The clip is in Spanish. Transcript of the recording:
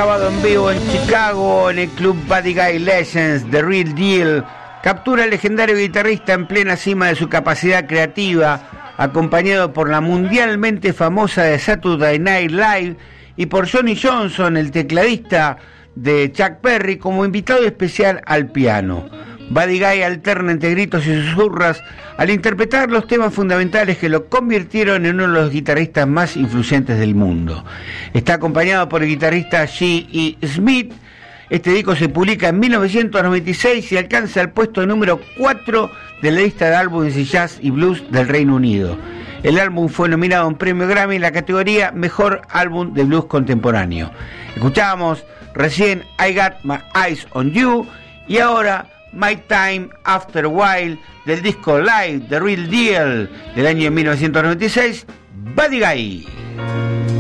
grabado en vivo en Chicago en el club Buddy Guy Legends, The Real Deal, captura al legendario guitarrista en plena cima de su capacidad creativa, acompañado por la mundialmente famosa de Saturday Night Live y por Johnny Johnson, el tecladista de Chuck Berry, como invitado especial al piano. Buddy Guy alterna entre gritos y susurras al interpretar los temas fundamentales que lo convirtieron en uno de los guitarristas más influyentes del mundo. Está acompañado por el guitarrista G.E. Smith. Este disco se publica en 1996 y alcanza el puesto número 4 de la lista de álbumes de jazz y blues del Reino Unido. El álbum fue nominado a un premio Grammy en la categoría Mejor Álbum de Blues Contemporáneo. Escuchábamos recién I Got My Eyes on You y ahora My Time After a While del disco Live, The Real Deal del año 1996, Buddy Guy.